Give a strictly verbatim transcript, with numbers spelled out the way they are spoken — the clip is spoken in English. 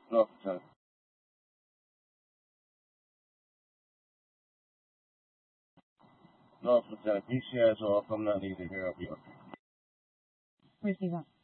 No, Lieutenant. No, Lieutenant. P C I's off. I'm not needed here. I'll be okay. Receiver.